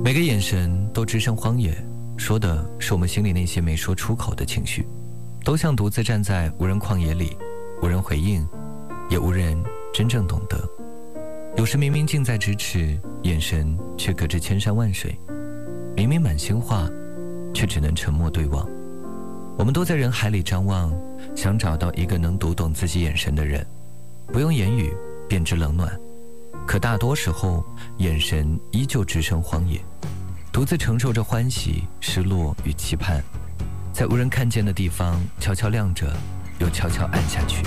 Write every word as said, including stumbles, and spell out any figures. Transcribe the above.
每个眼神都直声荒野，说的是我们心里那些没说出口的情绪，都像独自站在无人旷野里，无人回应，也无人真正懂得。有时明明近在咫尺，眼神却隔着千山万水，明明满心话，却只能沉默对望。我们都在人海里张望，想找到一个能读懂自己眼神的人，不用言语便知冷暖，可大多时候眼神依旧直声荒野，独自承受着欢喜、失落与期盼，在无人看见的地方悄悄亮着，又悄悄暗下去。